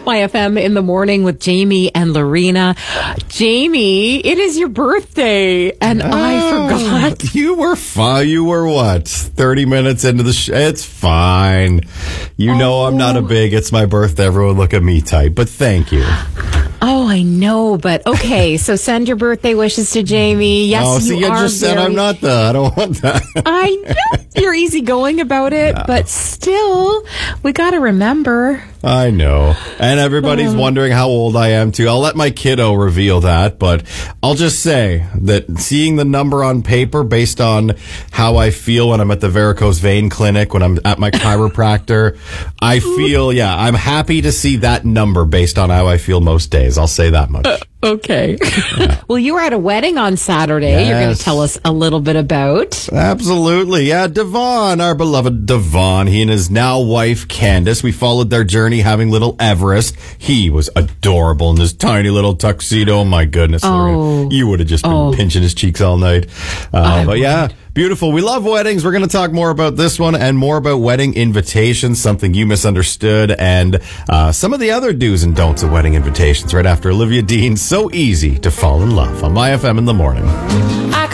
My FM in the morning with Jamie and Lorena. Jamie, it is your birthday, and I forgot. You were fine. You were what? 30 minutes into the show. It's fine. You know I'm not a big, it's my birthday, everyone look at me type, but thank you. Oh, I know, but okay. So send your birthday wishes to Jamie. Yes, you are. Just said I'm not I don't want that. I know you're easygoing about it, but still, we got to remember. I know. And everybody's wondering how old I am, too. I'll let my kiddo reveal that, but I'll just say that seeing the number on paper based on how I feel when I'm at the varicose vein clinic, when I'm at my chiropractor, I feel, I'm happy to see that number based on how I feel most days. I'll say that much. Okay. Yeah. Well, you were at a wedding on Saturday. Yes. You're going to tell us a little bit about. Absolutely. Yeah, Devon, our beloved Devon, he and his now wife, Candace, we followed their journey having little Everest. He was adorable in his tiny little tuxedo. Oh, my goodness. You would have just been pinching his cheeks all night. But yeah. Beautiful. We love weddings. We're going to talk more about this one and more about wedding invitations, something you misunderstood, and some of the other do's and don'ts of wedding invitations right after Olivia Dean's So Easy to Fall in Love on My FM in the Morning.